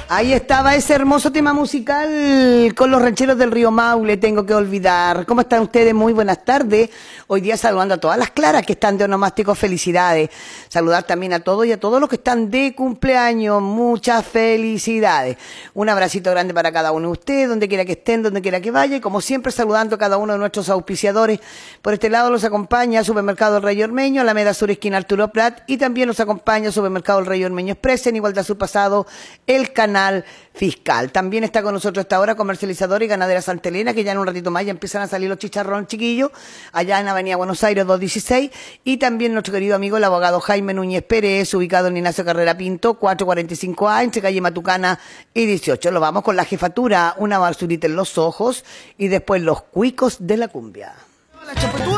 Ahí estaba ese hermoso tema musical con los rancheros del río Maule, tengo que olvidar. ¿Cómo están ustedes? Muy buenas tardes. Hoy día saludando a todas las claras que están de onomástico, felicidades. Saludar también a todos y a todos los que están de cumpleaños, muchas felicidades. Un abracito grande para cada uno de ustedes, donde quiera que estén, donde quiera que vaya. Y como siempre, saludando a cada uno de nuestros auspiciadores. Por este lado los acompaña Supermercado El Rey Ormeño, Alameda Sur, esquina Arturo Prat. Y también nos acompaña Supermercado El Rey Ormeño Express, en Igualdad Sur Pasado, el canal Fiscal. También está con nosotros esta hora comercializadora y ganadera Santa Elena, que ya en un ratito más ya empiezan a salir los chicharrones chiquillos, allá en Avenida Buenos Aires 216, y también nuestro querido amigo el abogado Jaime Núñez Pérez, ubicado en Ignacio Carrera Pinto, 445A, entre calle Matucana y 18. Lo vamos con la jefatura, una basurita en los ojos, y después los cuicos de la cumbia.